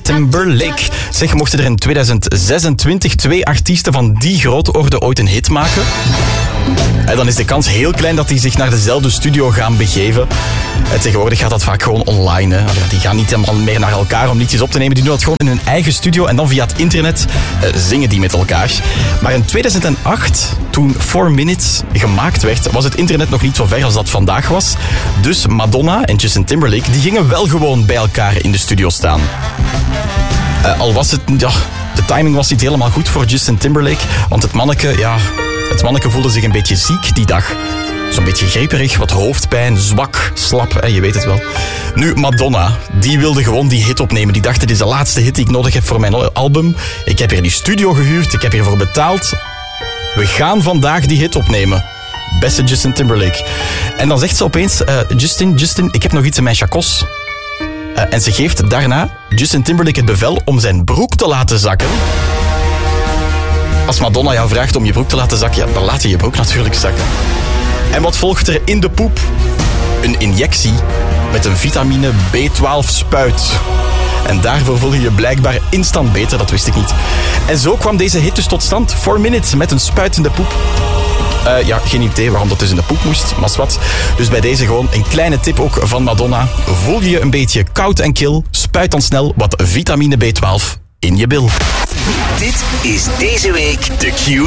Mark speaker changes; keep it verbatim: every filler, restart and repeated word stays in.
Speaker 1: Timberlake. Zeg, mochten er in tweeduizend zesentwintig twee artiesten van die grote orde ooit een hit maken, en dan is de kans heel klein dat die zich naar dezelfde studio gaan begeven. En tegenwoordig gaat dat vaak gewoon online. Hè. Die gaan niet helemaal meer naar elkaar om liedjes op te nemen. Die doen dat gewoon in hun eigen studio en dan via het internet uh, zingen die met elkaar. Maar in tweeduizend acht, toen four minutes gemaakt werd, was het internet nog niet zo ver als dat vandaag was. Dus Madonna en Justin Timberlake, die gingen wel gewoon bij elkaar in de studio staan. Uh, al was het... Ja, de timing was niet helemaal goed voor Justin Timberlake, want het manneke, ja... Het manneke voelde zich een beetje ziek die dag. Zo'n beetje greperig, wat hoofdpijn, zwak, slap, hè, je weet het wel. Nu, Madonna, die wilde gewoon die hit opnemen. Die dacht, dit is de laatste hit die ik nodig heb voor mijn album. Ik heb hier die studio gehuurd, ik heb hiervoor betaald. We gaan vandaag die hit opnemen. Beste Justin Timberlake. En dan zegt ze opeens, uh, Justin, Justin, ik heb nog iets in mijn chakos. Uh, en ze geeft daarna Justin Timberlake het bevel om zijn broek te laten zakken. Als Madonna jou vraagt om je broek te laten zakken, ja, dan laat je je broek natuurlijk zakken. En wat volgt er in de poep? Een injectie met een vitamine B twaalf spuit. En daarvoor voel je je blijkbaar instant beter, dat wist ik niet. En zo kwam deze hit dus tot stand. four minutes met een spuitende poep. Uh, ja, geen idee waarom dat dus in de poep moest, maar wat. Dus bij deze gewoon een kleine tip ook van Madonna. Voel je je een beetje koud en kil, spuit dan snel wat vitamine B twaalf in je bil.
Speaker 2: Dit is deze week de Q